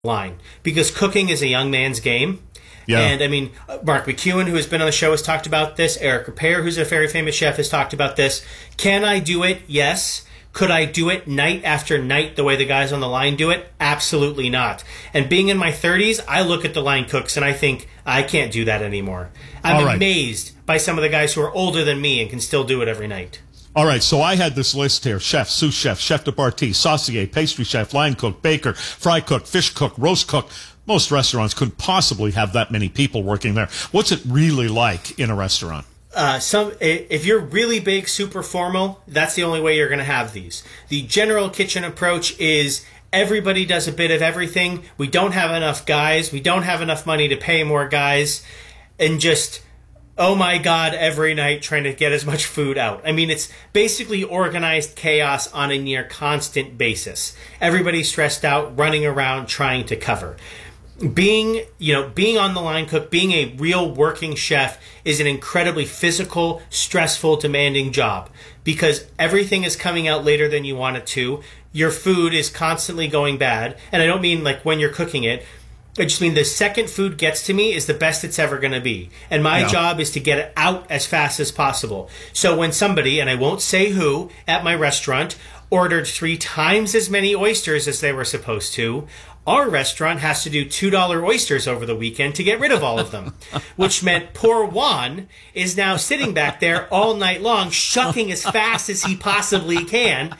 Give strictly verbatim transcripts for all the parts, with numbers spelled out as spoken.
line, because cooking is a young man's game. Yeah. And I mean, Mark McEwen, who has been on the show, has talked about this. Eric Ripert, who's a very famous chef, has talked about this. Can I do it? Yes. Could I do it night after night the way the guys on the line do it? Absolutely not. And being in my thirties, I look at the line cooks and I think, I can't do that anymore. I'm All right. amazed by some of the guys who are older than me and can still do it every night. All right, so I had this list here. Chef, sous chef, chef de partie, saucier, pastry chef, line cook, baker, fry cook, fish cook, roast cook. Most restaurants couldn't possibly have that many people working there. What's it really like in a restaurant? Uh, some if you're really big, super formal, that's the only way you're going to have these. The general kitchen approach is everybody does a bit of everything. We don't have enough guys. We don't have enough money to pay more guys. And just, oh my God, every night trying to get as much food out. I mean, it's basically organized chaos on a near constant basis. Everybody's stressed out, running around, trying to cover. Being, you know, being on the line cook, being a real working chef is an incredibly physical, stressful, demanding job because everything is coming out later than you want it to. Your food is constantly going bad. And I don't mean like when you're cooking it. I just mean the second food gets to me is the best it's ever going to be. And my Yeah. job is to get it out as fast as possible. So when somebody, and I won't say who, at my restaurant ordered three times as many oysters as they were supposed to, our restaurant has to do two dollar oysters over the weekend to get rid of all of them, which meant poor Juan is now sitting back there all night long, shucking as fast as he possibly can.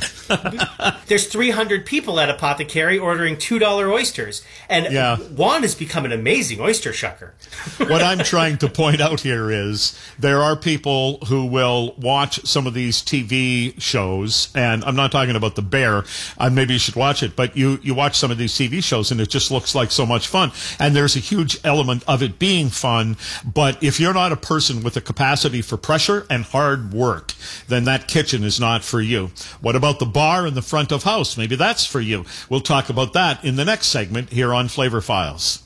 There's three hundred people at Apothecary ordering two dollar oysters. And Yeah. Juan has become an amazing oyster shucker. What I'm trying to point out here is there are people who will watch some of these T V shows, and I'm not talking about The Bear. Uh, maybe you should watch it, but you, you watch some of these T V shows, and it just looks like so much fun. And there's a huge element of it being fun, but if you're not a person with a capacity for pressure and hard work, then that kitchen is not for you. What about the bar in the front of house? Maybe that's for you. We'll talk about that in the next segment here on Flavor Files.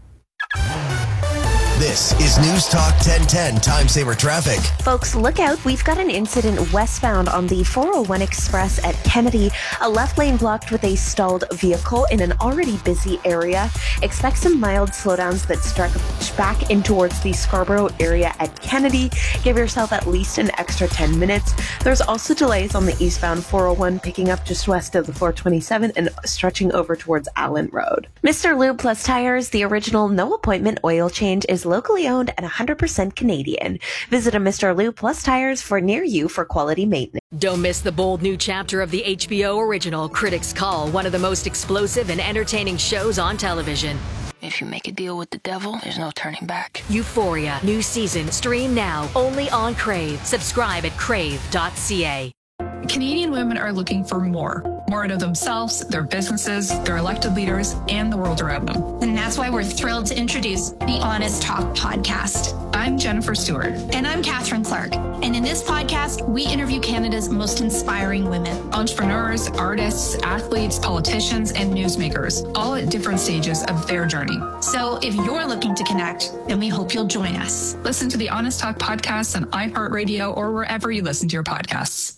This is News Talk ten ten Time Saver Traffic. Folks, look out. We've got an incident westbound on the four oh one Express at Kennedy. A left lane blocked with a stalled vehicle in an already busy area. Expect some mild slowdowns that stretch back in towards the Scarborough area at Kennedy. Give yourself at least an extra ten minutes. There's also delays on the eastbound four oh one picking up just west of the four twenty-seven and stretching over towards Allen Road. Mister Lube Plus Tires, the original no appointment oil change, is locally owned and one hundred percent Canadian. Visit a Mister Lube Plus Tires for near you for quality maintenance. Don't miss the bold new chapter of the H B O original Critics Call, one of the most explosive and entertaining shows on television. If you make a deal with the devil, there's no turning back. Euphoria, new season, stream now, only on Crave. Subscribe at crave dot c a. Canadian women are looking for more. More out of themselves, their businesses, their elected leaders, and the world around them. And that's why we're thrilled to introduce the Honest Talk podcast. I'm Jennifer Stewart. And I'm Catherine Clark. And in this podcast, we interview Canada's most inspiring women. Entrepreneurs, artists, athletes, politicians, and newsmakers, all at different stages of their journey. So if you're looking to connect, then we hope you'll join us. Listen to the Honest Talk podcast on iHeartRadio or wherever you listen to your podcasts.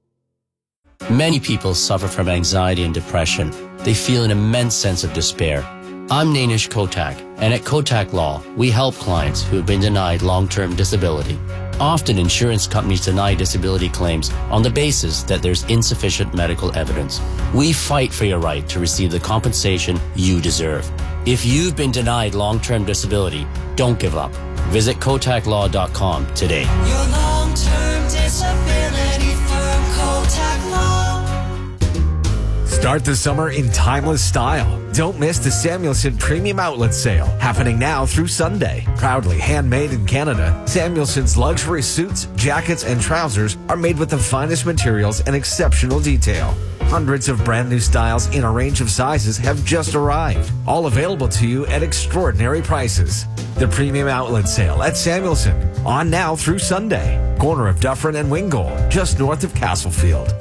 Many people suffer from anxiety and depression. They feel an immense sense of despair. I'm Nainish Kotak, and at Kotak Law, we help clients who have been denied long-term disability. Often, insurance companies deny disability claims on the basis that there's insufficient medical evidence. We fight for your right to receive the compensation you deserve. If you've been denied long-term disability, don't give up. Visit kotak law dot com today. Your long-term disability firm, Kotak Law. Start the summer in timeless style. Don't miss the Samuelson Premium Outlet Sale, happening now through Sunday. Proudly handmade in Canada, Samuelson's luxury suits, jackets, and trousers are made with the finest materials and exceptional detail. Hundreds of brand new styles in a range of sizes have just arrived, all available to you at extraordinary prices. The Premium Outlet Sale at Samuelson, on now through Sunday. Corner of Dufferin and Wingold, just north of Castlefield.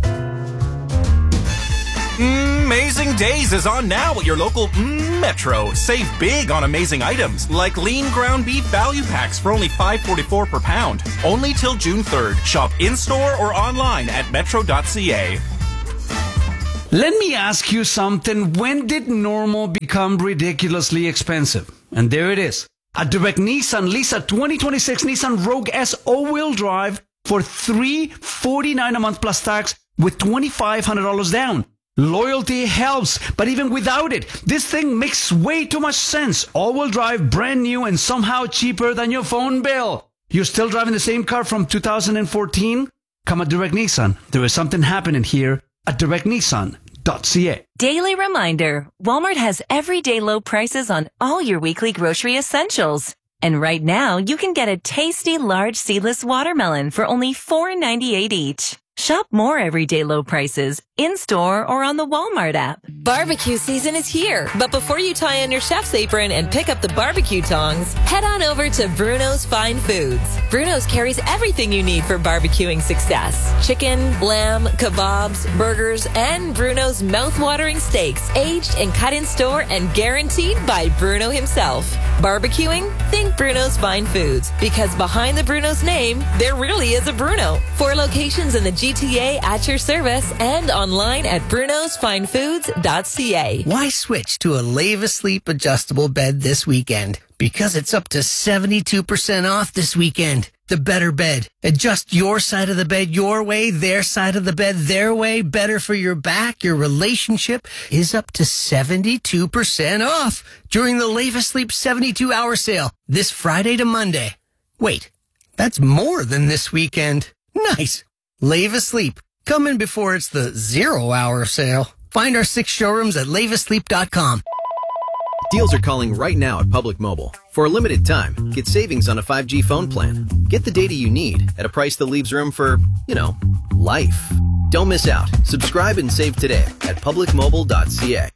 Amazing Days is on now at your local mm, Metro. Save big on amazing items like lean ground beef value packs for only five forty-four per pound. Only till June third. Shop in-store or online at metro dot c a. Let me ask you something. When did normal become ridiculously expensive? And there it is. At Direct Nissan, lease a twenty twenty-six Nissan Rogue S all-wheel drive for three hundred forty-nine dollars a month plus tax with twenty-five hundred dollars down. Loyalty helps, but even without it, this thing makes way too much sense. All-wheel drive, brand new, and somehow cheaper than your phone bill. You're still driving the same car from two thousand fourteen? Come at Direct Nissan. There is something happening here at direct nissan dot c a. Daily reminder, Walmart has everyday low prices on all your weekly grocery essentials. And right now, you can get a tasty large seedless watermelon for only four ninety-eight each. Shop more everyday low prices in-store or on the Walmart app. Barbecue season is here, but before you tie on your chef's apron and pick up the barbecue tongs, head on over to Bruno's Fine Foods. Bruno's carries everything you need for barbecuing success. Chicken, lamb, kebabs, burgers, and Bruno's mouth-watering steaks, aged and cut in store and guaranteed by Bruno himself. Barbecuing? Think Bruno's Fine Foods, because behind the Bruno's name, there really is a Bruno. Four locations in the G T A at your service and online at brunos fine foods dot c a. Why switch to a Lave Asleep adjustable bed this weekend? Because it's up to seventy-two percent off this weekend. The better bed. Adjust your side of the bed your way, their side of the bed their way. Better for your back, your relationship is up to seventy-two percent off during the Lave Asleep seventy-two hour sale this Friday to Monday. Wait, that's more than this weekend. Nice. Lave Asleep. Come in before it's the zero hour sale. Find our six showrooms at lave asleep dot com. Deals are calling right now at Public Mobile. For a limited time, get savings on a five G phone plan. Get the data you need at a price that leaves room for, you know, life. Don't miss out. Subscribe and save today at public mobile dot c a.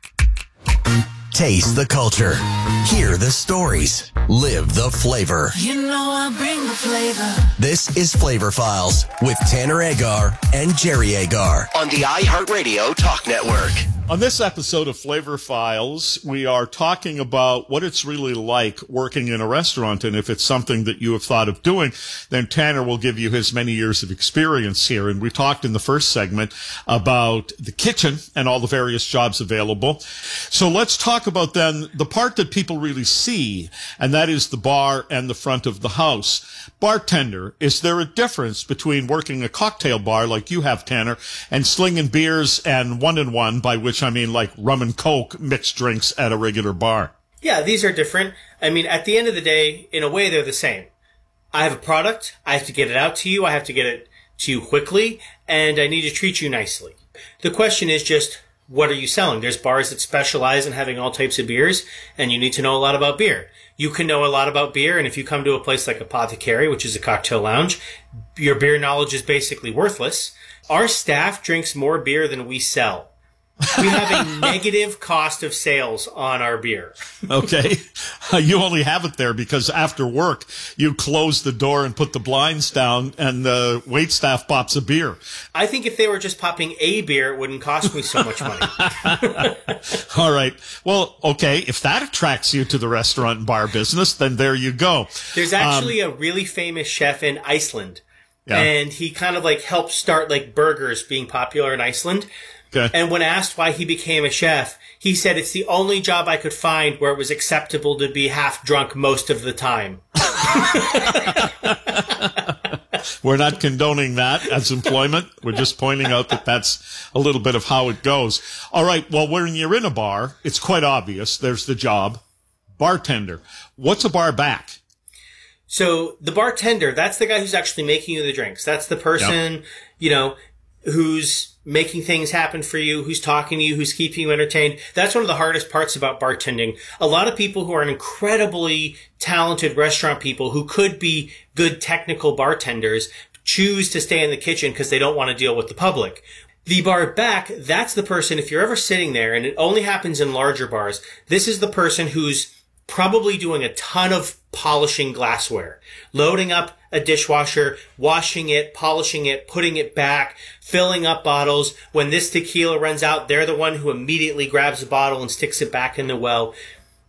Taste the culture. Hear the stories. Live the flavor. You know I bring the flavor. This is Flavor Files with Tanner Agar and Jerry Agar on the iHeartRadio Talk Network. On this episode of Flavor Files, we are talking about what it's really like working in a restaurant, and if it's something that you have thought of doing, then Tanner will give you his many years of experience here. And we talked in the first segment about the kitchen and all the various jobs available. So let's talk about then the part that people really see, and that is the bar and the front of the house. Bartender, is there a difference between working a cocktail bar like you have, Tanner, and slinging beers and one-and-one, by which I mean like rum and coke mixed drinks at a regular bar? Yeah, these are different. I mean, at the end of the day, in a way, they're the same. I have a product. I have to get it out to you. I have to get it to you quickly, and I need to treat you nicely. The question is just, what are you selling? There's bars that specialize in having all types of beers, and you need to know a lot about beer. You can know a lot about beer, and if you come to a place like Apothecary, which is a cocktail lounge, your beer knowledge is basically worthless. Our staff drinks more beer than we sell. We have a negative cost of sales on our beer. Okay. You only have it there because after work, you close the door and put the blinds down and the wait staff pops a beer. I think if they were just popping a beer, it wouldn't cost me so much money. All right. Well, okay. If that attracts you to the restaurant and bar business, then there you go. There's actually um, a really famous chef in Iceland. Yeah. And he kind of like helped start like burgers being popular in Iceland. Okay. And when asked why he became a chef, he said, it's the only job I could find where it was acceptable to be half drunk most of the time. We're not condoning that as employment. We're just pointing out that that's a little bit of how it goes. All right. Well, when you're in a bar, it's quite obvious. There's the job. Bartender. What's a bar back? So the bartender, that's the guy who's actually making you the drinks. That's the person, yep. you know, who's making things happen for you, who's talking to you, who's keeping you entertained. That's one of the hardest parts about bartending. A lot of people who are incredibly talented restaurant people who could be good technical bartenders choose to stay in the kitchen because they don't want to deal with the public. The bar back, that's the person, if you're ever sitting there, and it only happens in larger bars, this is the person who's probably doing a ton of polishing glassware, loading up a dishwasher, washing it, polishing it, putting it back, filling up bottles. When this tequila runs out, they're the one who immediately grabs a bottle and sticks it back in the well.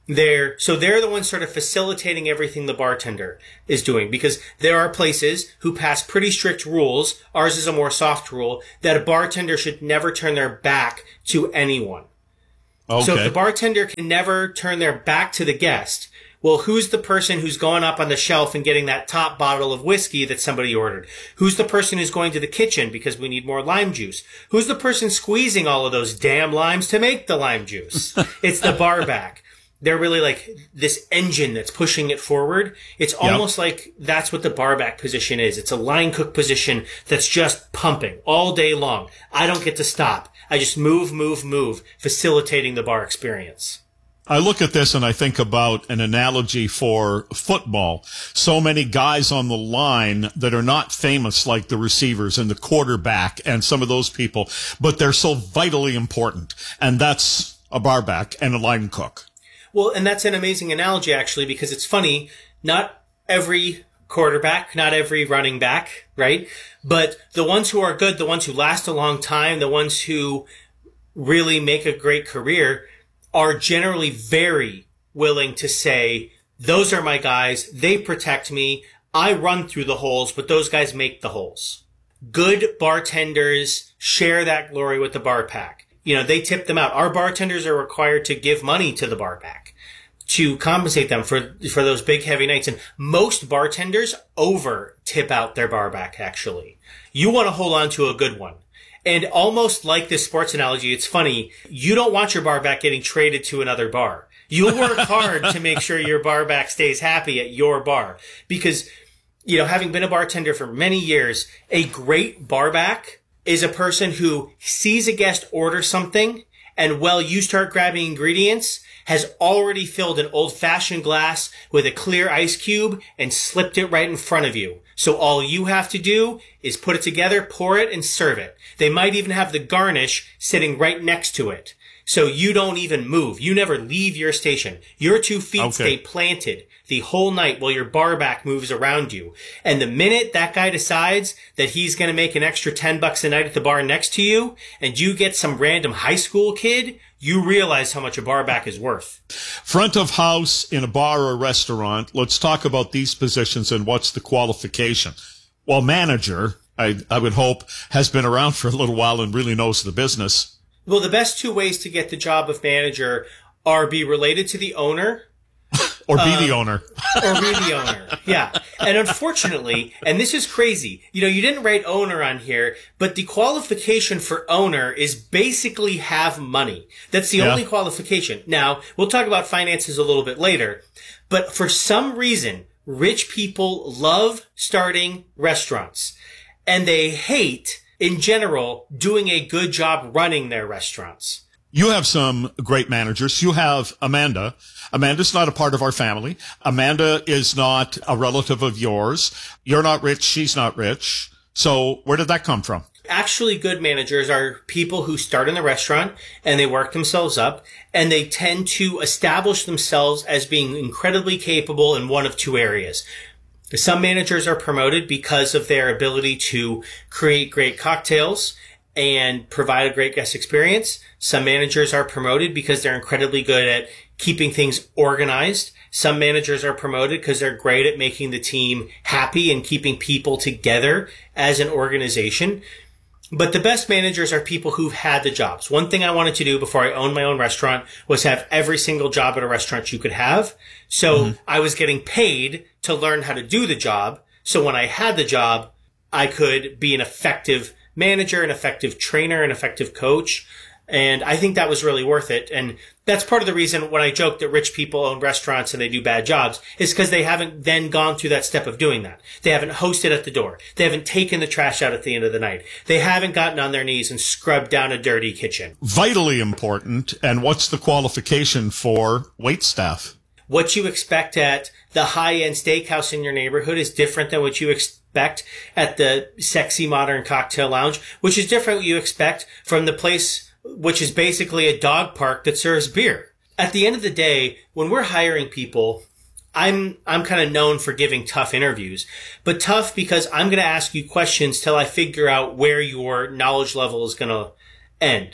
They're, so they're the ones sort of facilitating everything the bartender is doing, because there are places who pass pretty strict rules. Ours is a more soft rule that a bartender should never turn their back to anyone. Okay. So if the bartender can never turn their back to the guest, well, who's the person who's going up on the shelf and getting that top bottle of whiskey that somebody ordered? Who's the person who's going to the kitchen because we need more lime juice? Who's the person squeezing all of those damn limes to make the lime juice? It's the barback. They're really like this engine that's pushing it forward. It's almost yep. like that's what the barback position is. It's a line cook position that's just pumping all day long. I don't get to stop. I just move, move, move, facilitating the bar experience. I look at this and I think about an analogy for football. So many guys on the line that are not famous like the receivers and the quarterback and some of those people, but they're so vitally important. And that's a barback and a line cook. Well, and that's an amazing analogy, actually, because it's funny. Not every quarterback, not every running back, right? But the ones who are good, the ones who last a long time, the ones who really make a great career are generally very willing to say, those are my guys. They protect me. I run through the holes, but those guys make the holes. Good bartenders share that glory with the bar pack. You know, they tip them out. Our bartenders are required to give money to the bar pack to compensate them for for those big heavy nights. And most bartenders over tip out their bar back, actually. You want to hold on to a good one. And almost like this sports analogy, it's funny, you don't want your bar back getting traded to another bar. You'll work hard to make sure your bar back stays happy at your bar. Because, you know, having been a bartender for many years, a great bar back is a person who sees a guest order something, and while you start grabbing ingredients, has already filled an old-fashioned glass with a clear ice cube and slipped it right in front of you. So all you have to do is put it together, pour it, and serve it. They might even have the garnish sitting right next to it. So you don't even move. You never leave your station. Your two feet okay. stay planted the whole night while your bar back moves around you. And the minute that guy decides that he's going to make an extra ten bucks a night at the bar next to you, and you get some random high school kid, you realize how much a bar back is worth. Front of house in a bar or restaurant, let's talk about these positions and what's the qualification. Well, manager, I, I would hope, has been around for a little while and really knows the business. Well, the best two ways to get the job of manager are be related to the owner. Or be uh, the owner. Or be the owner, yeah. And unfortunately, and this is crazy, you know, you didn't write owner on here, but the qualification for owner is basically have money. That's the yeah. only qualification. Now, we'll talk about finances a little bit later, but for some reason, rich people love starting restaurants, and they hate, in general, doing a good job running their restaurants. You have some great managers. You have Amanda. Amanda's not a part of our family. Amanda is not a relative of yours. You're not rich. She's not rich. So where did that come from? Actually, good managers are people who start in the restaurant and they work themselves up, and they tend to establish themselves as being incredibly capable in one of two areas. Some managers are promoted because of their ability to create great cocktails and provide a great guest experience. Some managers are promoted because they're incredibly good at keeping things organized. Some managers are promoted because they're great at making the team happy and keeping people together as an organization. But the best managers are people who've had the jobs. One thing I wanted to do before I owned my own restaurant was have every single job at a restaurant you could have. So mm-hmm. I was getting paid to learn how to do the job. So when I had the job, I could be an effective manager, an effective trainer, an effective coach. And I think that was really worth it. And that's part of the reason when I joke that rich people own restaurants and they do bad jobs is because they haven't then gone through that step of doing that. They haven't hosted at the door. They haven't taken the trash out at the end of the night. They haven't gotten on their knees and scrubbed down a dirty kitchen. Vitally important. And what's the qualification for wait staff? What you expect at the high-end steakhouse in your neighborhood is different than what you expect at the sexy modern cocktail lounge, which is different what you expect from the place which is basically a dog park that serves beer. At the end of the day, when we're hiring people, I'm I'm kind of known for giving tough interviews, but tough because I'm going to ask you questions till I figure out where your knowledge level is going to end.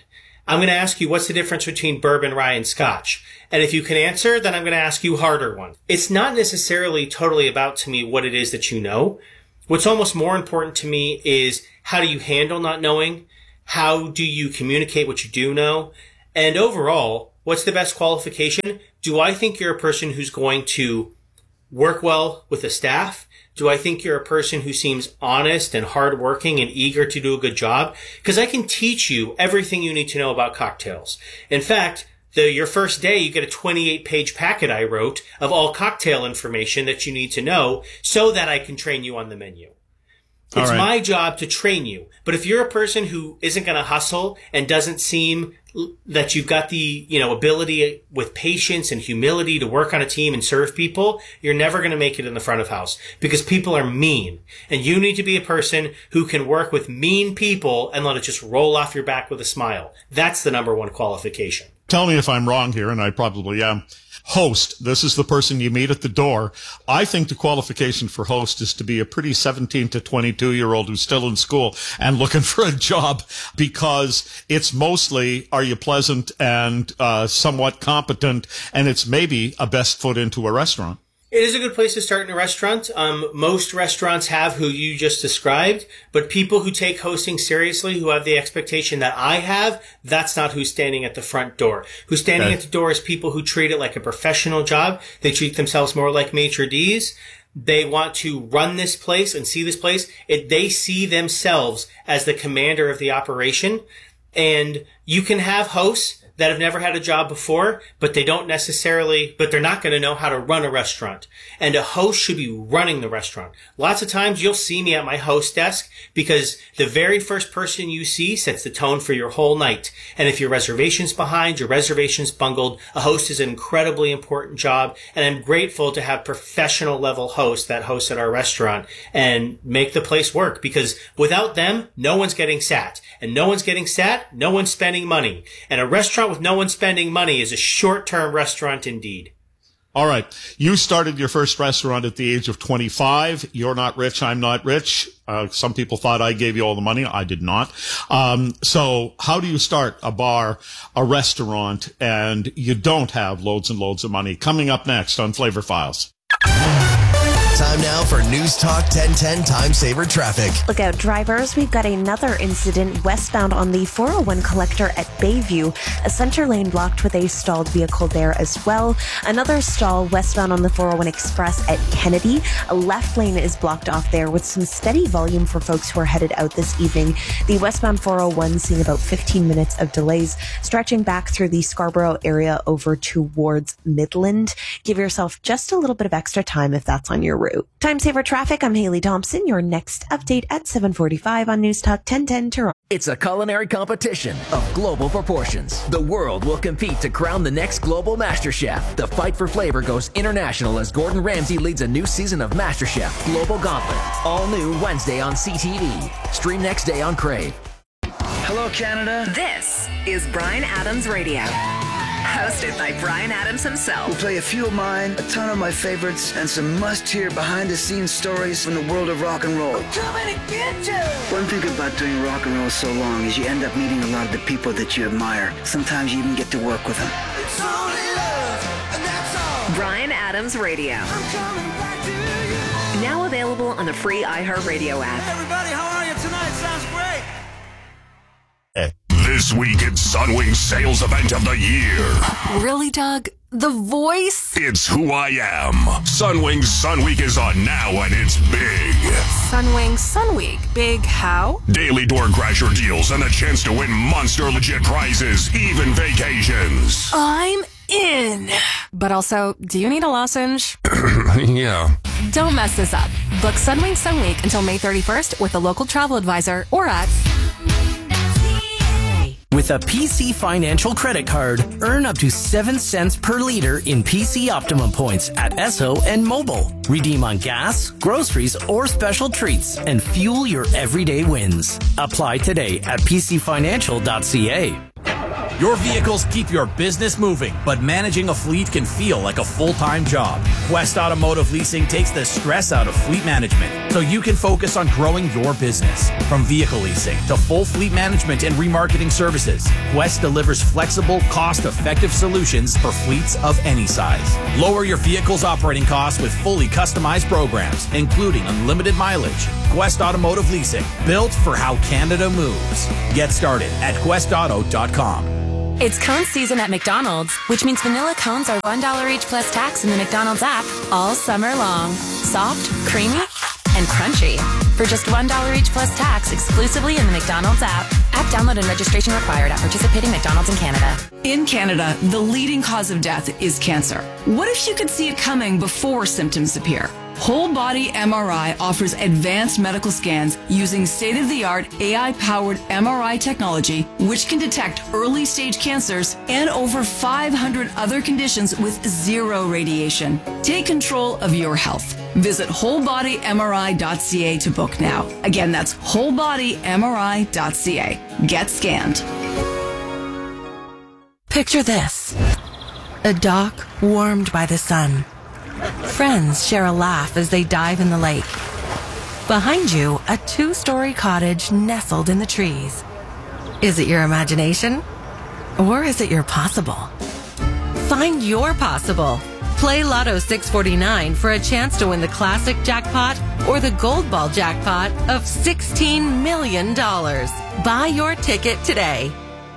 I'm going to ask you what's the difference between bourbon, rye, and scotch. And if you can answer, then I'm going to ask you harder one. It's not necessarily totally about to me what it is that you know. What's almost more important to me is how do you handle not knowing? How do you communicate what you do know? And overall, what's the best qualification? Do I think you're a person who's going to work well with the staff? Do I think you're a person who seems honest and hardworking and eager to do a good job? Because I can teach you everything you need to know about cocktails. In fact, the, your first day, you get a twenty-eight page packet I wrote of all cocktail information that you need to know so that I can train you on the menu. It's right. My job to train you. But if you're a person who isn't going to hustle and doesn't seem that you've got the, you know, ability with patience and humility to work on a team and serve people, you're never going to make it in the front of house because people are mean. And you need to be a person who can work with mean people and let it just roll off your back with a smile. That's the number one qualification. Tell me if I'm wrong here, and I probably am. Host, this is the person you meet at the door. I think the qualification for host is to be a pretty seventeen to twenty-two year old who's still in school and looking for a job, because it's mostly, are you pleasant and uh, somewhat competent, and it's maybe a best foot into a restaurant. It is a good place to start in a restaurant. Um, most restaurants have who you just described, but people who take hosting seriously, who have the expectation that I have, that's not who's standing at the front door. Who's standing okay. at the door is people who treat it like a professional job. They treat themselves more like maitre d's. They want to run this place and see this place. It, they see themselves as the commander of the operation. And you can have hosts that have never had a job before, but they don't necessarily, but they're not going to know how to run a restaurant. And a host should be running the restaurant. Lots of times you'll see me at my host desk because the very first person you see sets the tone for your whole night. And if your reservation's behind, your reservation's bungled, a host is an incredibly important job. And I'm grateful to have professional level hosts that host at our restaurant and make the place work, because without them, no one's getting sat. And no one's getting sat, no one's spending money. And a restaurant with no one spending money is a short-term restaurant indeed. All right. You started your first restaurant at the age of twenty-five. You're not rich. I'm not rich. Uh, some people thought I gave you all the money. I did not. Um, so how do you start a bar, a restaurant, and you don't have loads and loads of money? Coming up next on Flavor Files. Time now for News Talk ten ten Time Saver Traffic. Look out, drivers. We've got another incident westbound on the four oh one collector at Bayview. A center lane blocked with a stalled vehicle there as well. Another stall westbound on the four oh one Express at Kennedy. A left lane is blocked off there with some steady volume for folks who are headed out this evening. The westbound four oh one seeing about fifteen minutes of delays, stretching back through the Scarborough area over towards Midland. Give yourself just a little bit of extra time if that's on your route. Time Saver Traffic, I'm Haley Thompson. Your next update at seven forty-five on News Talk ten ten Toronto. It's a culinary competition of global proportions. The world will compete to crown the next global MasterChef. The fight for flavor goes international as Gordon Ramsay leads a new season of MasterChef Global Gauntlet. All new Wednesday on C T V. Stream next day on Crave. Hello, Canada. This is Bryan Adams Radio. Hosted by Bryan Adams himself. We'll play a few of mine, a ton of my favorites, and some must-hear behind-the-scenes stories from the world of rock and roll. I'm coming to get you! One thing about doing rock and roll so long is you end up meeting a lot of the people that you admire. Sometimes you even get to work with them. It's only love, and that's all. Bryan Adams Radio. I'm coming back to you. Now available on the free iHeartRadio app. Hey everybody, how are you tonight? Sounds great. This week it's Sunwing's sales event of the year. Really, Doug? The voice? It's who I am. Sunwing's Sun Week is on now and it's big. Sunwing Sun Week. Big how? Daily door crasher deals and a chance to win monster legit prizes, even vacations. I'm in. But also, do you need a lozenge? Yeah. Don't mess this up. Book Sunwing Sun Week until May thirty-first with a local travel advisor or at... With a P C Financial credit card, earn up to seven cents per liter in P C Optimum points at Esso and Mobile. Redeem on gas, groceries, or special treats and fuel your everyday wins. Apply today at p c financial dot c a. Your vehicles keep your business moving, but managing a fleet can feel like a full-time job. Quest Automotive Leasing takes the stress out of fleet management so you can focus on growing your business. From vehicle leasing to full fleet management and remarketing services, Quest delivers flexible, cost-effective solutions for fleets of any size. Lower your vehicle's operating costs with fully customized programs, including unlimited mileage. Quest Automotive Leasing, built for how Canada moves. Get started at quest auto dot com. It's cone season at McDonald's, which means vanilla cones are one dollar each plus tax in the McDonald's app all summer long. Soft, creamy, and crunchy. For just one dollar each plus tax exclusively in the McDonald's app. App download and registration required at participating McDonald's in Canada. In Canada, the leading cause of death is cancer. What if you could see it coming before symptoms appear? Whole Body M R I offers advanced medical scans using state-of-the-art A I-powered M R I technology, which can detect early-stage cancers and over five hundred other conditions with zero radiation. Take control of your health. Visit whole body M R I dot c a to book now. Again, that's whole body M R I dot c a. Get scanned. Picture this. A dock warmed by the sun. Friends share a laugh as they dive in the lake. Behind you, a two-story cottage nestled in the trees. Is it your imagination? Or is it your possible? Find your possible. Play Lotto six forty-nine for a chance to win the classic jackpot or the gold ball jackpot of sixteen million dollars. Buy your ticket today.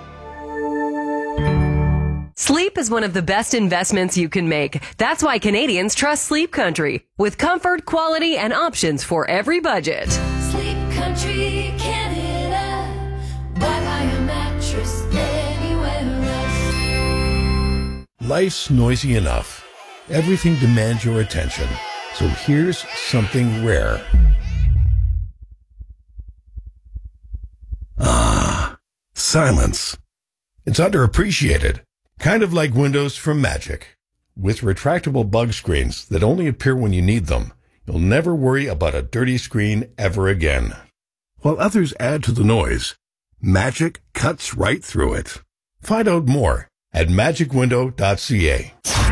Sleep is one of the best investments you can make. That's why Canadians trust Sleep Country, with comfort, quality, and options for every budget. Sleep Country, Canada. Why buy a mattress anywhere else? Life's noisy enough. Everything demands your attention. So here's something rare. Ah, silence. It's underappreciated. Kind of like windows from Magic. With retractable bug screens that only appear when you need them, you'll never worry about a dirty screen ever again. While others add to the noise, Magic cuts right through it. Find out more at magic window dot c a.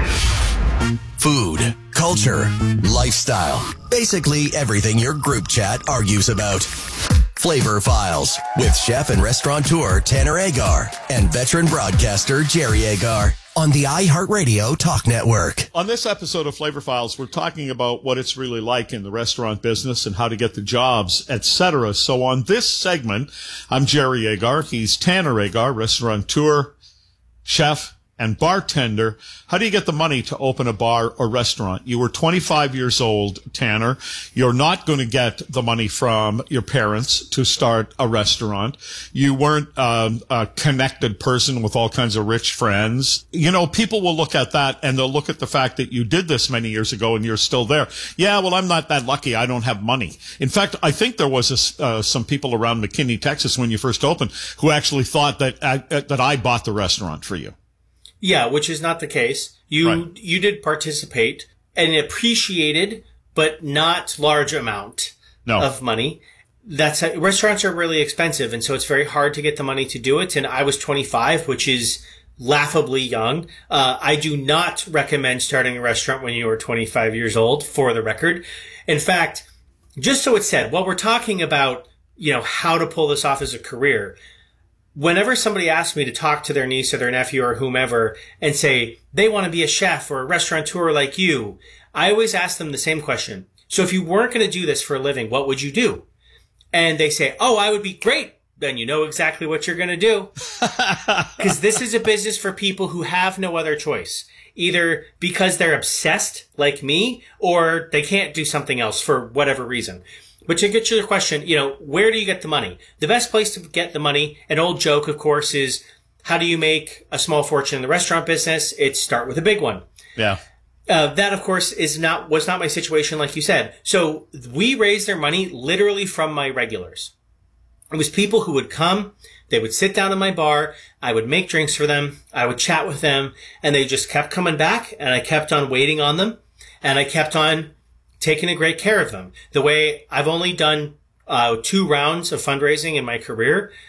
Food, culture, lifestyle. Basically everything your group chat argues about. Flavor Files with chef and restaurateur Tanner Agar and veteran broadcaster Jerry Agar on the iHeartRadio Talk Network. On this episode of Flavor Files, we're talking about what it's really like in the restaurant business and how to get the jobs, et cetera. So on this segment, I'm Jerry Agar. He's Tanner Agar, restaurateur, chef, and bartender. How do you get the money to open a bar or restaurant? You were twenty-five years old, Tanner. You're not going to get the money from your parents to start a restaurant. You weren't um, a connected person with all kinds of rich friends. You know, people will look at that and they'll look at the fact that you did this many years ago and you're still there. Yeah, well, I'm not that lucky. I don't have money. In fact, I think there was a, uh, some people around McKinney, Texas, when you first opened, who actually thought that I, that I bought the restaurant for you. Yeah, which is not the case. You right. you did participate and appreciated, but not large amount no. of money. That's restaurants are really expensive, and so it's very hard to get the money to do it. And I was twenty-five, which is laughably young. Uh, I do not recommend starting a restaurant when you are twenty-five years old, for the record. In fact, just so it's said, while we're talking about, you know, how to pull this off as a career, whenever somebody asks me to talk to their niece or their nephew or whomever and say they want to be a chef or a restaurateur like you, I always ask them the same question. So if you weren't going to do this for a living, what would you do? And they say, oh, I would be great. Then you know exactly what you're going to do. Because this is a business for people who have no other choice. Either because they're obsessed like me or they can't do something else for whatever reason. But to get to your question, you know, where do you get the money? The best place to get the money, an old joke, of course, is how do you make a small fortune in the restaurant business? It's start with a big one. Yeah. Uh, that, of course, is not, was not my situation, like you said. So we raised their money literally from my regulars. It was people who would come, they would sit down in my bar, I would make drinks for them, I would chat with them, and they just kept coming back, and I kept on waiting on them, and I kept on taking a great care of them. The way I've only done uh two rounds of fundraising in my career,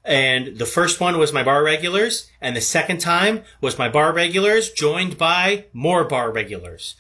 And the first one was my bar regulars, and the second time was my bar regulars joined by more bar regulars.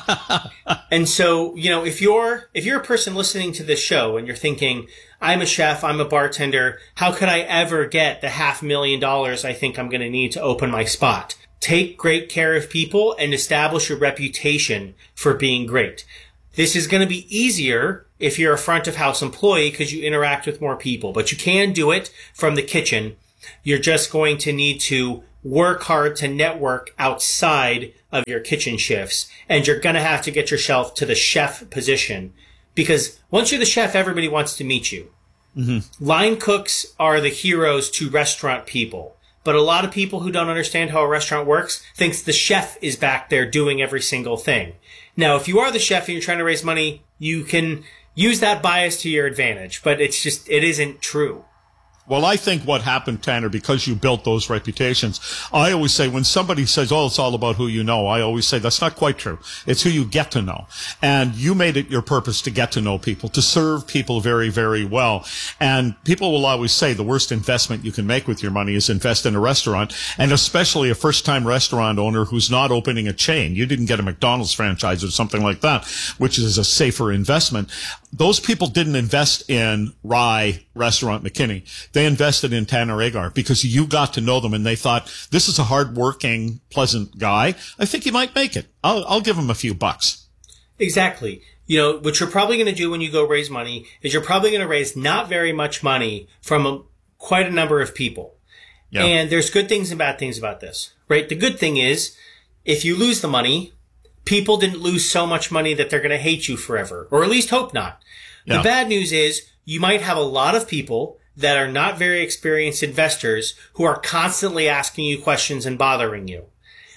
And so, you know, if you're if you're a person listening to this show and you're thinking, I'm a chef, I'm a bartender, how could I ever get the half million dollars I think I'm going to need to open my spot? Take great care of people and establish a reputation for being great. This is going to be easier if you're a front of house employee because you interact with more people, but you can do it from the kitchen. You're just going to need to work hard to network outside of your kitchen shifts, and you're going to have to get yourself to the chef position because once you're the chef, everybody wants to meet you. Mm-hmm. Line cooks are the heroes to restaurant people, but a lot of people who don't understand how a restaurant works thinks the chef is back there doing every single thing. Now, if you are the chef and you're trying to raise money, you can use that bias to your advantage, but it's just, it isn't true. Well, I think what happened, Tanner, because you built those reputations, I always say when somebody says, oh, it's all about who you know, I always say that's not quite true. It's who you get to know. And you made it your purpose to get to know people, to serve people very, very well. And people will always say the worst investment you can make with your money is invest in a restaurant, and especially a first-time restaurant owner who's not opening a chain. You didn't get a McDonald's franchise or something like that, which is a safer investment. Those people didn't invest in Rye Restaurant McKinney. They invested in Tanner Agar because you got to know them and they thought, this is a hardworking, pleasant guy. I think he might make it. I'll, I'll give him a few bucks. Exactly. You know, what you're probably going to do when you go raise money is you're probably going to raise not very much money from a, quite a number of people. Yeah. And there's good things and bad things about this, right? The good thing is if you lose the money, people didn't lose so much money that they're going to hate you forever, or at least hope not. Yeah. The bad news is you might have a lot of people that are not very experienced investors who are constantly asking you questions and bothering you.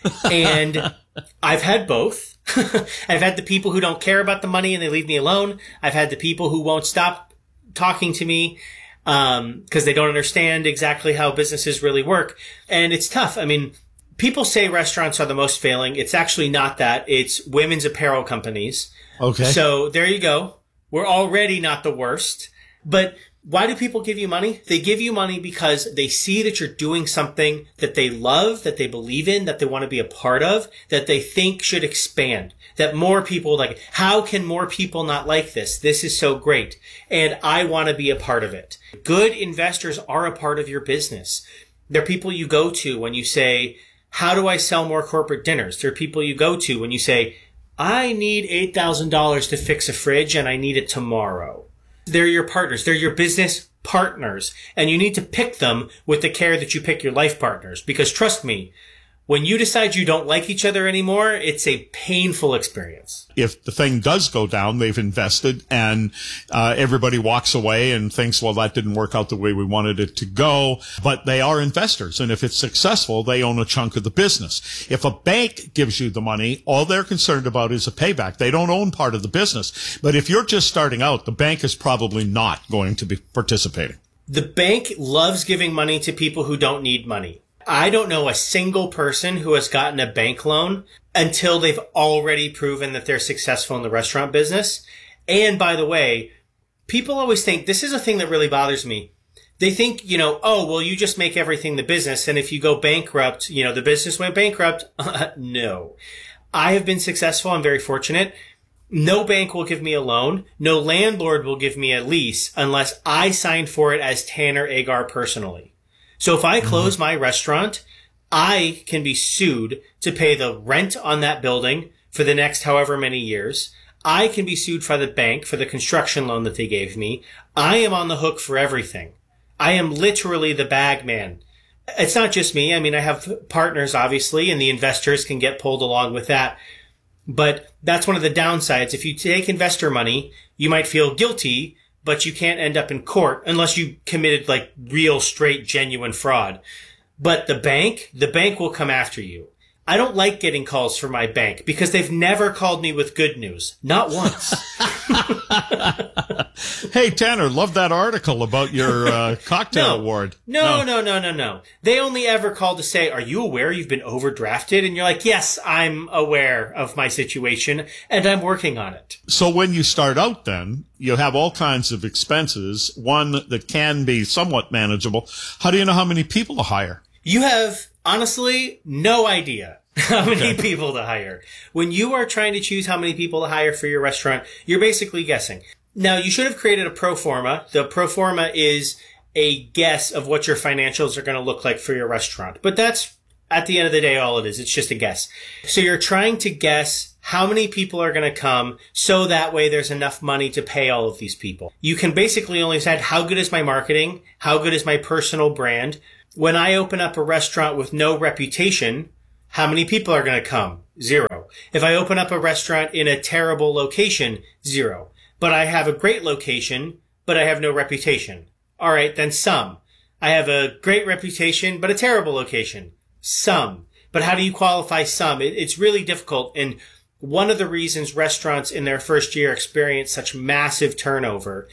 And I've had both. I've had the people who don't care about the money and they leave me alone. I've had the people who won't stop talking to me um, because they don't understand exactly how businesses really work. And it's tough. I mean, people say restaurants are the most failing. It's actually not that. It's women's apparel companies. Okay. So there you go. We're already not the worst. But why do people give you money? They give you money because they see that you're doing something that they love, that they believe in, that they want to be a part of, that they think should expand, that more people like, how can more people not like this? This is so great. And I want to be a part of it. Good investors are a part of your business. They're people you go to when you say, how do I sell more corporate dinners? They're people you go to when you say, I need eight thousand dollars to fix a fridge and I need it tomorrow. They're your partners. They're your business partners. And you need to pick them with the care that you pick your life partners. Because trust me, when you decide you don't like each other anymore, it's a painful experience. If the thing does go down, they've invested and uh, everybody walks away and thinks, well, that didn't work out the way we wanted it to go. But they are investors. And if it's successful, they own a chunk of the business. If a bank gives you the money, all they're concerned about is a payback. They don't own part of the business. But if you're just starting out, the bank is probably not going to be participating. The bank loves giving money to people who don't need money. I don't know a single person who has gotten a bank loan until they've already proven that they're successful in the restaurant business. And by the way, people always think, this is a thing that really bothers me. They think, you know, oh, well, you just make everything the business. And if you go bankrupt, you know, the business went bankrupt. No. I have been successful. I'm very fortunate. No bank will give me a loan. No landlord will give me a lease unless I sign for it as Tanner Agar personally. So if I close mm-hmm. my restaurant, I can be sued to pay the rent on that building for the next however many years. I can be sued by the bank for the construction loan that they gave me. I am on the hook for everything. I am literally the bag man. It's not just me. I mean, I have partners, obviously, and the investors can get pulled along with that. But that's one of the downsides. If you take investor money, you might feel guilty, but you can't end up in court unless you committed like real, straight, genuine fraud. But the bank, the bank will come after you. I don't like getting calls from my bank because they've never called me with good news. Not once. Hey, Tanner, love that article about your uh, cocktail no, award. No, no, no, no, no. They only ever call to say, are you aware you've been overdrafted? And you're like, yes, I'm aware of my situation and I'm working on it. So when you start out then, you have all kinds of expenses, one that can be somewhat manageable. How do you know how many people to hire? You have, honestly, no idea how many okay. people to hire. When you are trying to choose how many people to hire for your restaurant, you're basically guessing. Now, you should have created a pro forma. The pro forma is a guess of what your financials are going to look like for your restaurant. But that's, at the end of the day, all it is. It's just a guess. So you're trying to guess how many people are going to come so that way there's enough money to pay all of these people. You can basically only decide how good is my marketing, how good is my personal brand. When I open up a restaurant with no reputation, how many people are going to come? Zero. If I open up a restaurant in a terrible location, zero. But I have a great location, but I have no reputation. All right, then some. I have a great reputation, but a terrible location. Some. But how do you qualify some? It, it's really difficult. And one of the reasons restaurants in their first year experience such massive turnover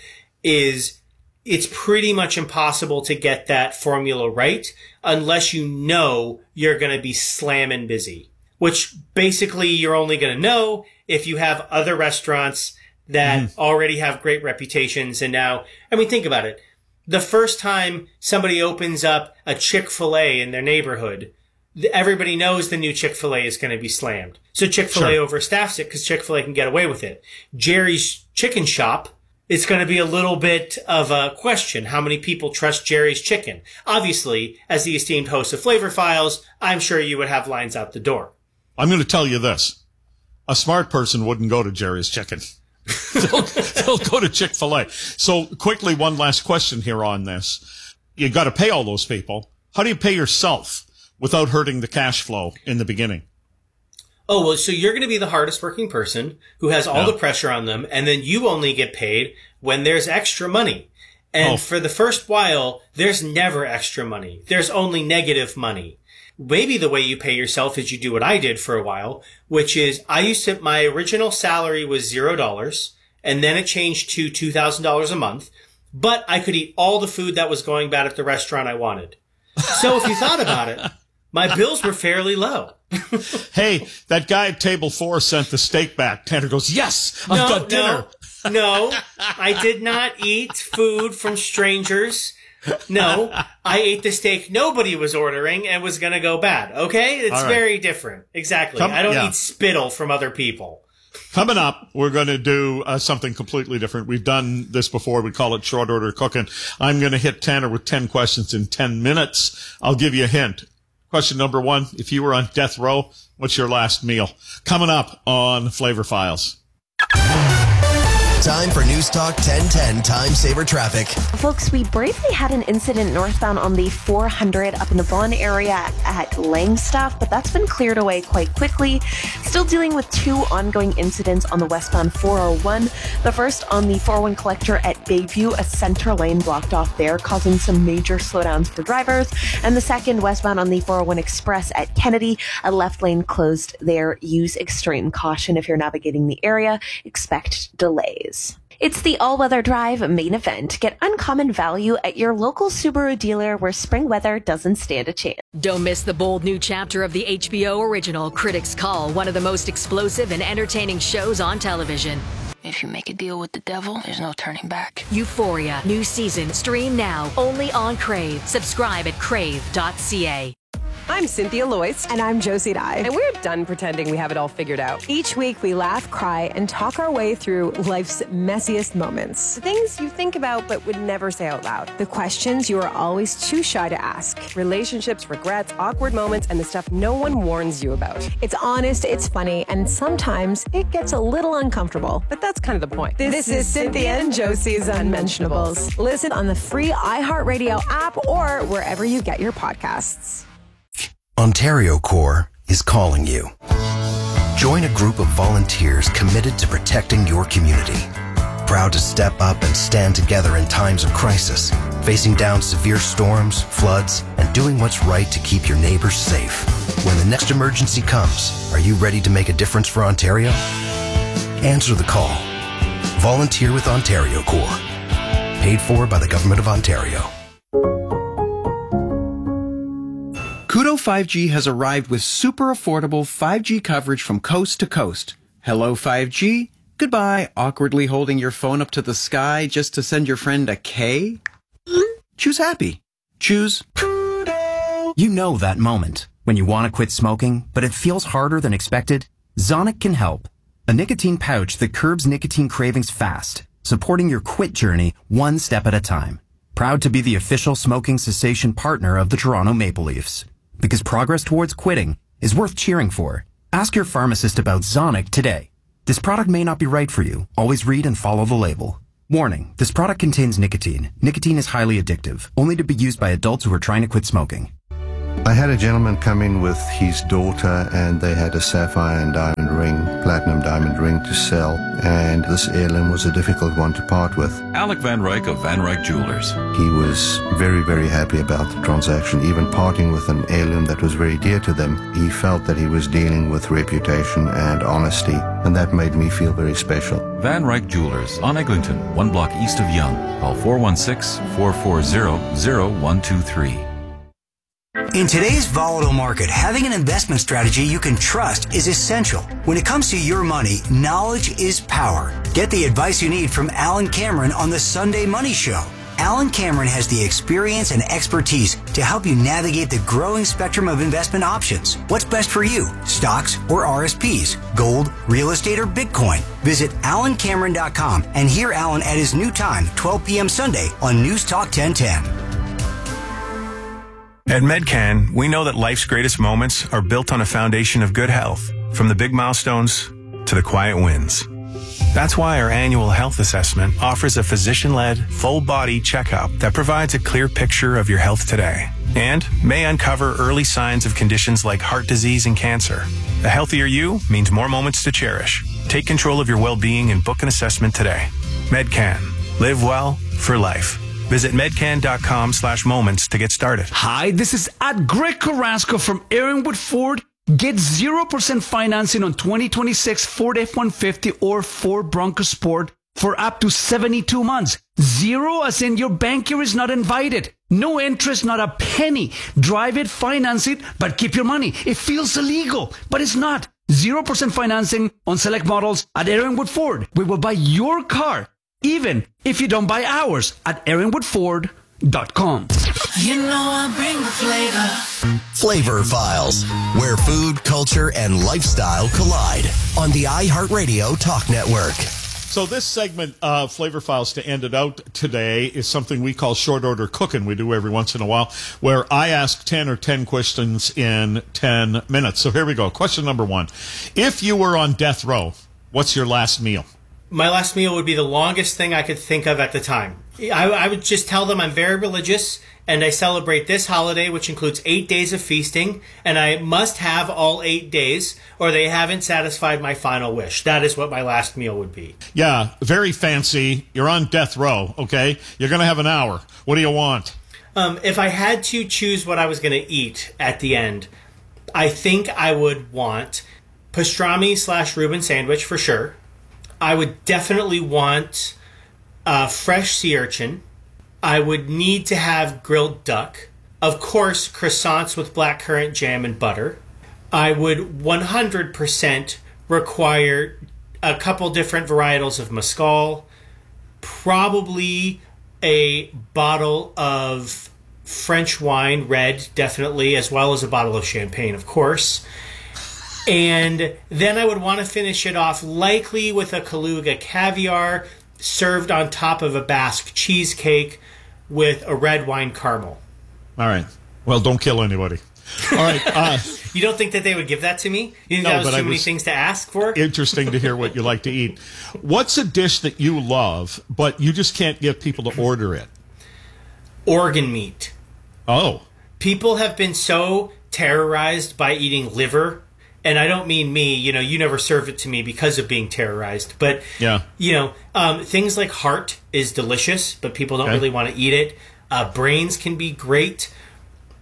is it's pretty much impossible to get that formula right unless you know you're going to be slamming busy, which basically you're only going to know if you have other restaurants that mm. already have great reputations. And now, I mean, think about it. The first time somebody opens up a Chick-fil-A in their neighborhood, everybody knows the new Chick-fil-A is going to be slammed. So Chick-fil-A sure. overstaffs it because Chick-fil-A can get away with it. Jerry's Chicken Shop, it's going to be a little bit of a question. How many people trust Jerry's Chicken? Obviously, as the esteemed host of Flavor Files, I'm sure you would have lines out the door. I'm going to tell you this. A smart person wouldn't go to Jerry's Chicken. they'll, they'll go to Chick-fil-A. So quickly, one last question here on this. You got to pay all those people. How do you pay yourself without hurting the cash flow in the beginning? Oh, well, so you're going to be the hardest working person who has all yeah. the pressure on them, and then you only get paid when there's extra money. And oh. for the first while, there's never extra money. There's only negative money. Maybe the way you pay yourself is you do what I did for a while, which is I used to, my original salary was zero dollars, and then it changed to two thousand dollars a month, but I could eat all the food that was going bad at the restaurant I wanted. So if you thought about it, my bills were fairly low. Hey, that guy at table four sent the steak back. Tanner goes, yes, I've no, got dinner. No, no, I did not eat food from strangers. No, I ate the steak nobody was ordering and was going to go bad. Okay? It's right. very different. Exactly. Come, I don't yeah. eat spittle from other people. Coming up, we're going to do uh, something completely different. We've done this before. We call it short order cooking. I'm going to hit Tanner with ten questions in ten minutes. I'll give you a hint. Question number one, if you were on death row, what's your last meal? Coming up on Flavor Files. Time for News Talk ten ten Time Saver Traffic. Folks, we briefly had an incident northbound on the four hundred up in the Vaughan area at Langstaff, but that's been cleared away quite quickly. Still dealing with two ongoing incidents on the westbound four oh one. The first on the four oh one collector at Bayview, a center lane blocked off there, causing some major slowdowns for drivers. And the second westbound on the four oh one Express at Kennedy, a left lane closed there. Use extreme caution if you're navigating the area. Expect delays. It's the all-weather drive main event. Get uncommon value at your local Subaru dealer where spring weather doesn't stand a chance. Don't miss the bold new chapter of the H B O original Critics Call, one of the most explosive and entertaining shows on television. If you make a deal with the devil, there's no turning back. Euphoria, new season, stream now, only on Crave. Subscribe at crave dot c a. I'm Cynthia Loyce. And I'm Josie Dye. And we're done pretending we have it all figured out. Each week, we laugh, cry, and talk our way through life's messiest moments. The things you think about but would never say out loud. The questions you are always too shy to ask. Relationships, regrets, awkward moments, and the stuff no one warns you about. It's honest, it's funny, and sometimes it gets a little uncomfortable. But that's kind of the point. This, this is Cynthia and Josie's Unmentionables. Listen on the free iHeartRadio app or wherever you get your podcasts. Ontario Corps is calling you. Join a group of volunteers committed to protecting your community. Proud to step up and stand together in times of crisis, facing down severe storms, floods, and doing what's right to keep your neighbors safe. When the next emergency comes, are you ready to make a difference for Ontario? Answer the call. Volunteer with Ontario Corps. Paid for by the Government of Ontario. Koodo five G has arrived with super affordable five G coverage from coast to coast. Hello five G. Goodbye, awkwardly holding your phone up to the sky just to send your friend a K. Choose happy. Choose Koodo. You know that moment when you want to quit smoking, but it feels harder than expected? Zonic can help. A nicotine pouch that curbs nicotine cravings fast, supporting your quit journey one step at a time. Proud to be the official smoking cessation partner of the Toronto Maple Leafs. Because progress towards quitting is worth cheering for. Ask your pharmacist about Zonic today. This product may not be right for you. Always read and follow the label. Warning, this product contains nicotine. Nicotine is highly addictive, only to be used by adults who are trying to quit smoking. I had a gentleman come in with his daughter and they had a sapphire and diamond ring, platinum diamond ring to sell, and this heirloom was a difficult one to part with. Alec Van Ryk of Van Ryk Jewelers. He was very, very happy about the transaction, even parting with an heirloom that was very dear to them. He felt that he was dealing with reputation and honesty, and that made me feel very special. Van Ryk Jewelers on Eglinton, one block east of Yonge. Call four one six, four four zero, zero one two three. In today's volatile market, having an investment strategy you can trust is essential. When it comes to your money, knowledge is power. Get the advice you need from Alan Cameron on the Sunday Money Show. Alan Cameron has the experience and expertise to help you navigate the growing spectrum of investment options. What's best for you? Stocks or R S Ps? Gold, real estate, or Bitcoin? Visit alan cameron dot com and hear Alan at his new time, twelve p.m. Sunday on News Talk ten ten. At Medcan, we know that life's greatest moments are built on a foundation of good health, from the big milestones to the quiet wins. That's why our annual health assessment offers a physician-led, full-body checkup that provides a clear picture of your health today and may uncover early signs of conditions like heart disease and cancer. A healthier you means more moments to cherish. Take control of your well-being and book an assessment today. Medcan. Live well for life. Visit medcan.com slash moments to get started. Hi, this is at Greg Carrasco from Aaronwood Ford. Get zero percent financing on twenty twenty-six Ford F one fifty or Ford Bronco Sport for up to seventy-two months. Zero as in your banker is not invited. No interest, not a penny. Drive it, finance it, but keep your money. It feels illegal, but it's not. zero percent financing on select models at Aaronwood Ford. We will buy your car, even if you don't buy ours, at aaronwood ford dot com. You know I bring the flavor. Flavor Files, where food, culture, and lifestyle collide on the iHeartRadio Talk Network. So this segment, uh, Flavor Files, to end it out today, is something we call short order cooking. We do every once in a while, where I ask ten or ten questions in ten minutes. So here we go. Question number one. If you were on death row, what's your last meal? My last meal would be the longest thing I could think of at the time. I, I would just tell them I'm very religious and I celebrate this holiday, which includes eight days of feasting, and I must have all eight days or they haven't satisfied my final wish. That is what my last meal would be. Yeah, very fancy. You're on death row, okay? You're going to have an hour. What do you want? Um, if I had to choose what I was going to eat at the end, I think I would want pastrami slash Reuben sandwich for sure. I would definitely want uh, fresh sea urchin. I would need to have grilled duck. Of course, croissants with blackcurrant jam and butter. I would one hundred percent require a couple different varietals of mezcal. Probably a bottle of French wine, red, definitely, as well as a bottle of champagne, of course. And then I would want to finish it off likely with a Kaluga caviar served on top of a Basque cheesecake with a red wine caramel. All right. Well, don't kill anybody. All right. Uh, you don't think that they would give that to me? You think no, that was but too I many was things to ask for? Interesting to hear what you like to eat. What's a dish that you love, but you just can't get people to order it? Organ meat. Oh. People have been so terrorized by eating liver. And I don't mean me, you know, you never served it to me because of being terrorized. But, yeah. you know, um, things like heart is delicious, but people don't okay. really want to eat it. Uh, brains can be great.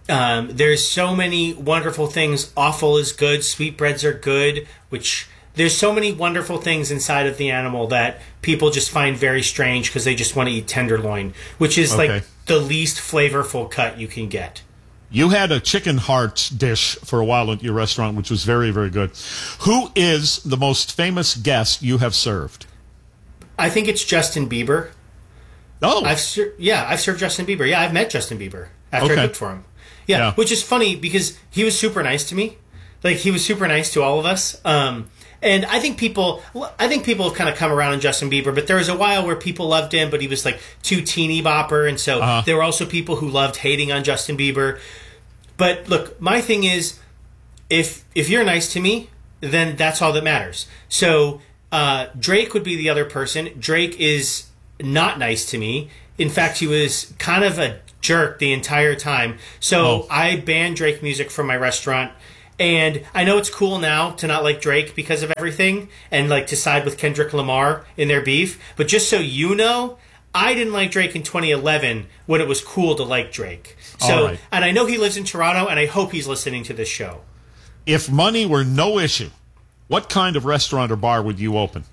Um, there's so many wonderful things. Offal is good. Sweetbreads are good, which there's so many wonderful things inside of the animal that people just find very strange because they just want to eat tenderloin, which is Okay. like the least flavorful cut you can get. You had a chicken heart dish for a while at your restaurant, which was very, very good. Who is the most famous guest you have served? I think it's Justin Bieber. Oh, I've ser- yeah, I've served Justin Bieber. Yeah, I've met Justin Bieber after Okay. I cooked for him. Yeah, Yeah. which is funny because he was super nice to me. Like he was super nice to all of us. Um, and I think people, I think people have kind of come around on Justin Bieber. But there was a while where people loved him, but he was like too teeny bopper, and so Uh-huh. there were also people who loved hating on Justin Bieber. But look, my thing is, if if you're nice to me, then that's all that matters. So uh, Drake would be the other person. Drake is not nice to me. In fact, he was kind of a jerk the entire time. So Oh. I banned Drake music from my restaurant. And I know it's cool now to not like Drake because of everything and like to side with Kendrick Lamar in their beef. But just so you know, I didn't like Drake in twenty eleven when it was cool to like Drake. So, All right. and I know he lives in Toronto, and I hope he's listening to this show. If money were no issue, what kind of restaurant or bar would you open?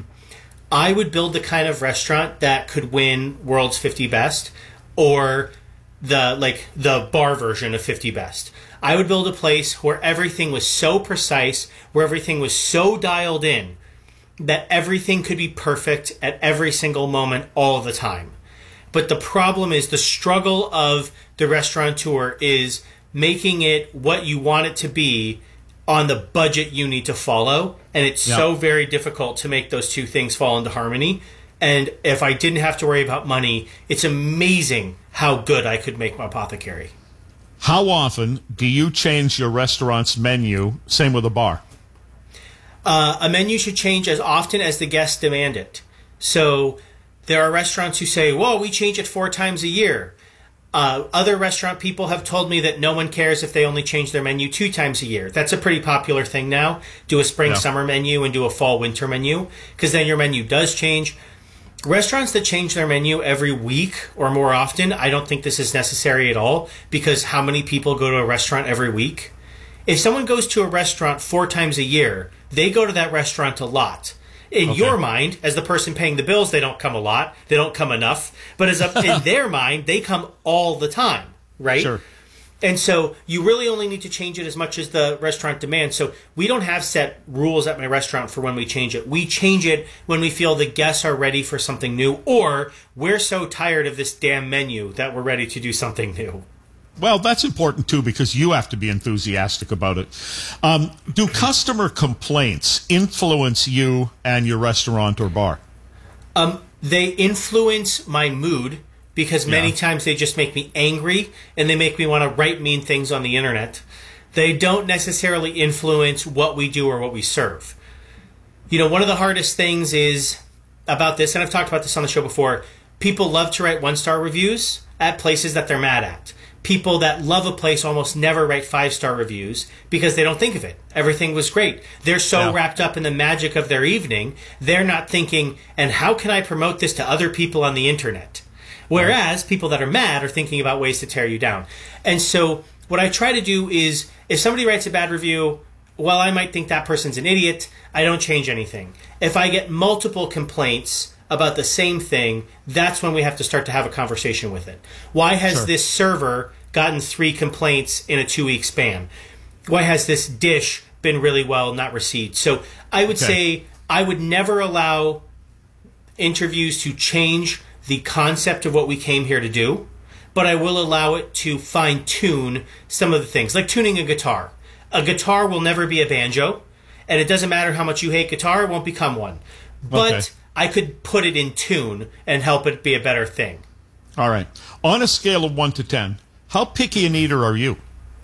I would build the kind of restaurant that could win World's fifty Best or the like the bar version of fifty Best. I would build a place where everything was so precise, where everything was so dialed in that everything could be perfect at every single moment all the time. But the problem is the struggle of the restaurateur is making it what you want it to be on the budget you need to follow. And it's Yeah. so very difficult to make those two things fall into harmony. And if I didn't have to worry about money, it's amazing how good I could make my apothecary. How often do you change your restaurant's menu? Same with a bar. Uh, a menu should change as often as the guests demand it. So there are restaurants who say, whoa, we change it four times a year. Uh, other restaurant people have told me that no one cares if they only change their menu two times a year. That's a pretty popular thing now. Do a spring, Yeah. summer menu and do a fall, winter menu, because then your menu does change. Restaurants that change their menu every week or more often, I don't think this is necessary at all, because how many people go to a restaurant every week? If someone goes to a restaurant four times a year, they go to that restaurant a lot. In Okay. your mind, as the person paying the bills, they don't come a lot. They don't come enough. But as a, in their mind, they come all the time, right? Sure. And so you really only need to change it as much as the restaurant demands. So we don't have set rules at my restaurant for when we change it. We change it when we feel the guests are ready for something new, or we're so tired of this damn menu that we're ready to do something new. Well, that's important too because you have to be enthusiastic about it. Um, do customer complaints influence you and your restaurant or bar? Um, they influence my mood because many Yeah. times they just make me angry and they make me want to write mean things on the internet. They don't necessarily influence what we do or what we serve. You know, one of the hardest things is about this, and I've talked about this on the show before, people love to write one-star reviews at places that they're mad at. People that love a place almost never write five-star reviews because they don't think of it. Everything was great. They're so Yeah. wrapped up in the magic of their evening, they're not thinking, and how can I promote this to other people on the internet? Whereas people that are mad are thinking about ways to tear you down. And so what I try to do is, if somebody writes a bad review, well, I might think that person's an idiot. I don't change anything. If I get multiple complaints about the same thing, that's when we have to start to have a conversation with it. Why has Sure. this server gotten three complaints in a two-week span? Why has this dish been really well not received? So I would Okay. say I would never allow interviews to change the concept of what we came here to do, but I will allow it to fine-tune some of the things, like tuning a guitar. A guitar will never be a banjo, and it doesn't matter how much you hate guitar, it won't become one. But Okay. I could put it in tune and help it be a better thing. All right. On a scale of one to ten, how picky an eater are you?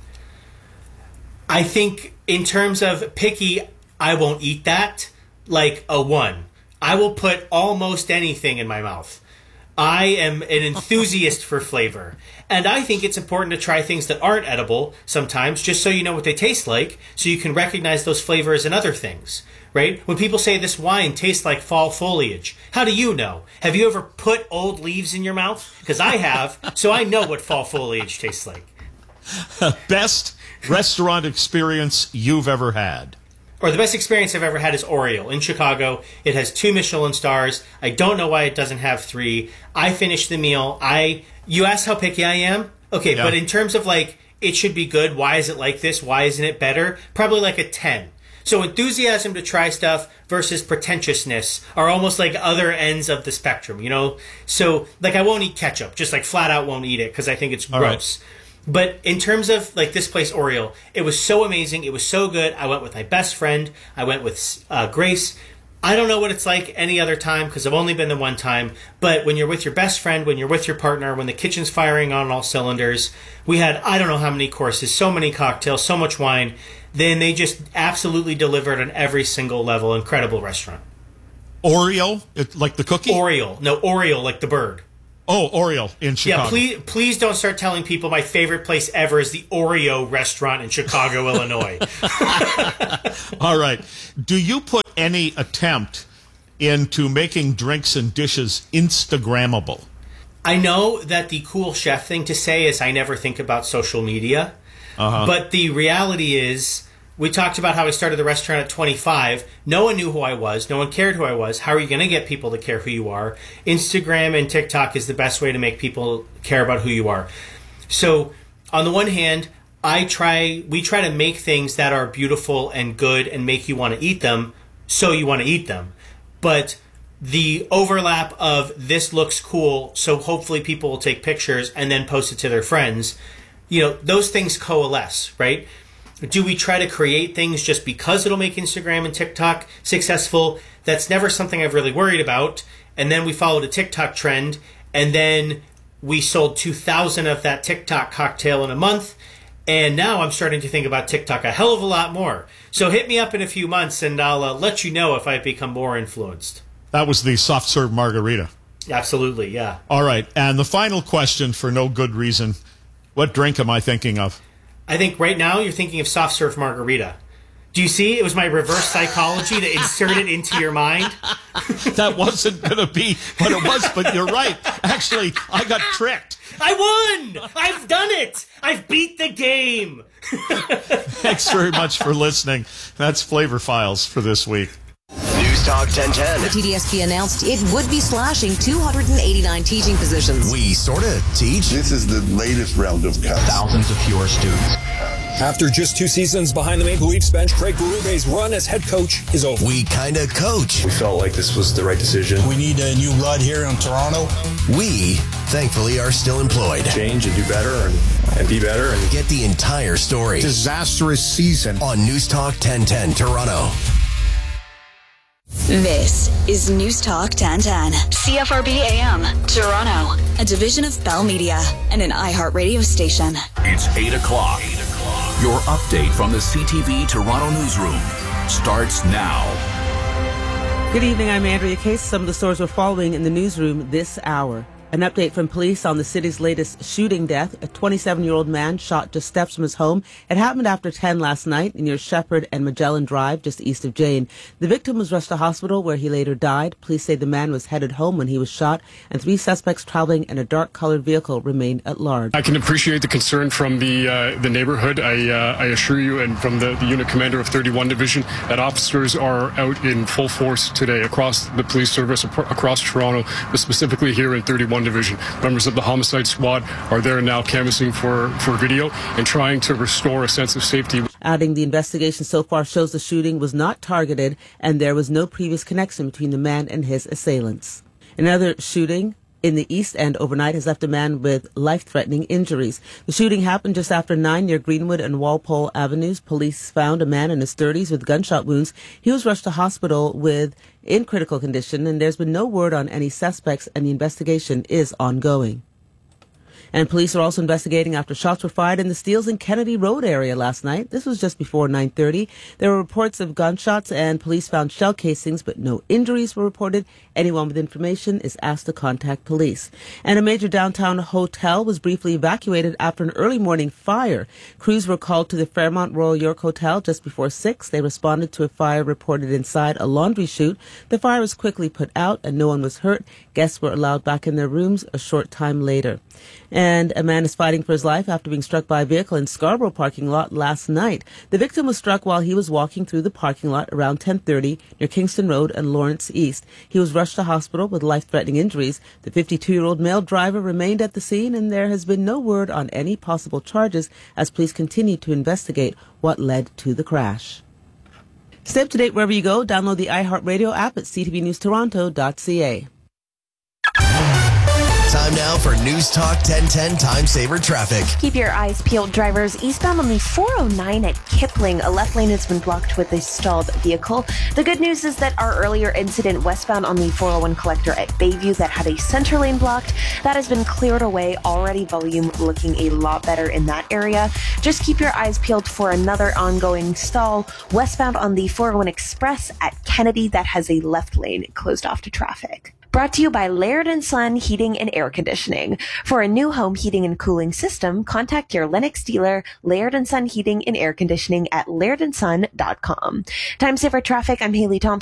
I think in terms of picky, I won't eat that, like a one. I will put almost anything in my mouth. I am an enthusiast for flavor. And I think it's important to try things that aren't edible sometimes, just so you know what they taste like, so you can recognize those flavors in other things, right? When people say this wine tastes like fall foliage, how do you know? Have you ever put old leaves in your mouth? Because I have, so I know what fall foliage tastes like. Best restaurant experience you've ever had? Or the best experience I've ever had is Oriole in Chicago. It has two Michelin stars. I don't know why it doesn't have three. I finished the meal. I you asked how picky I am? Okay, yeah. But in terms of like, it should be good, why is it like this? Why isn't it better? Probably like a ten. So enthusiasm to try stuff versus pretentiousness are almost like other ends of the spectrum, you know? So, like, I won't eat ketchup. Just, like, flat out won't eat it because I think it's gross. Right. But in terms of, like, this place, Oriole, it was so amazing. It was so good. I went with my best friend. I went with uh, Grace. I don't know what it's like any other time because I've only been there one time. But when you're with your best friend, when you're with your partner, when the kitchen's firing on all cylinders, we had, I don't know how many courses, so many cocktails, so much wine. Then they just absolutely delivered on every single level. Incredible restaurant. Oriole? It, like the cookie? Oriole. No, Oriole, like the bird. Oh, Oriole in Chicago. Yeah, please, please don't start telling people my favorite place ever is the Oreo restaurant in Chicago, Illinois. All right. Do you put any attempt into making drinks and dishes Instagrammable? I know that the cool chef thing to say is I never think about social media. Uh-huh. But the reality is, we talked about how I started the restaurant at twenty-five. No one knew who I was. No one cared who I was. How are you going to get people to care who you are? Instagram and TikTok is the best way to make people care about who you are. So, on the one hand, I try. we try to make things that are beautiful and good and make you want to eat them, so you want to eat them. But the overlap of this looks cool, so hopefully people will take pictures and then post it to their friends. You know, those things coalesce, right? Do we try to create things just because it'll make Instagram and TikTok successful? That's never something I've really worried about. And then we followed a TikTok trend, and then we sold two thousand of that TikTok cocktail in a month. And now I'm starting to think about TikTok a hell of a lot more. So hit me up in a few months, and I'll uh, let you know if I've become more influenced. That was the soft serve margarita. Absolutely, yeah. All right. And the final question for no good reason. What drink am I thinking of? I think right now you're thinking of soft serve margarita. Do you see? It was my reverse psychology to insert it into your mind. That wasn't going to be what it was, but you're right. Actually, I got tricked. I won! I've done it! I've beat the game! Thanks very much for listening. That's Flavor Files for this week. News Talk ten ten. The T D S P announced it would be slashing two hundred eighty-nine teaching positions. We sort of teach. This is the latest round of cuts. Thousands of fewer students. After just two seasons behind the Maple Leafs bench, Craig Berube's run as head coach is over. We kind of coach. We felt like this was the right decision. We need a new blood here in Toronto. We, thankfully, are still employed. Change and do better and, and be better. And get the entire story. Disastrous season. On News Talk ten ten Toronto. This is News Talk ten ten, C F R B A M, Toronto, a division of Bell Media and an iHeart radio station. It's eight o'clock. eight o'clock. Your update from the C T V Toronto newsroom starts now. Good evening, I'm Andrea Case. Some of the stories we're following in the newsroom this hour. An update from police on the city's latest shooting death. A twenty-seven-year-old man shot just steps from his home. It happened after ten last night near Shepherd and Magellan Drive, just east of Jane. The victim was rushed to hospital where he later died. Police say the man was headed home when he was shot, and three suspects traveling in a dark-colored vehicle remained at large. I can appreciate the concern from the uh, the neighborhood. I uh, I assure you, and from the, the unit commander of thirty-one Division, that officers are out in full force today across the police service, across Toronto, but specifically here in thirty-one Division. Members of the homicide squad are there now canvassing for, for video and trying to restore a sense of safety. Adding the investigation so far shows the shooting was not targeted and there was no previous connection between the man and his assailants. Another shooting in the East End overnight has left a man with life-threatening injuries. The shooting happened just after nine near Greenwood and Walpole Avenues. Police found a man in his thirties with gunshot wounds. He was rushed to hospital with in critical condition, and there's been no word on any suspects, and the investigation is ongoing. And police are also investigating after shots were fired in the Steeles and Kennedy Road area last night. This was just before nine thirty. There were reports of gunshots and police found shell casings, but no injuries were reported. Anyone with information is asked to contact police. And a major downtown hotel was briefly evacuated after an early morning fire. Crews were called to the Fairmont Royal York Hotel just before six. They responded to a fire reported inside a laundry chute. The fire was quickly put out and no one was hurt. Guests were allowed back in their rooms a short time later. And And a man is fighting for his life after being struck by a vehicle in Scarborough parking lot last night. The victim was struck while he was walking through the parking lot around ten thirty near Kingston Road and Lawrence East. He was rushed to hospital with life-threatening injuries. The fifty-two-year-old male driver remained at the scene, and there has been no word on any possible charges as police continue to investigate what led to the crash. Stay up to date wherever you go. Download the iHeartRadio app at c t v news toronto dot c a. Time now for News Talk ten ten Time Saver Traffic. Keep your eyes peeled, drivers. Eastbound on the four oh nine at Kipling, a left lane has been blocked with a stalled vehicle. The good news is that our earlier incident westbound on the four oh one collector at Bayview that had a center lane blocked, that has been cleared away. Already volume looking a lot better in that area. Just keep your eyes peeled for another ongoing stall westbound on the four oh one Express at Kennedy that has a left lane closed off to traffic. Brought to you by Laird and Son Heating and Air Conditioning. For a new home heating and cooling system, contact your Lennox dealer, Laird and Son Heating and Air Conditioning at laird and son dot com. Time Saver Traffic, I'm Haley Thompson.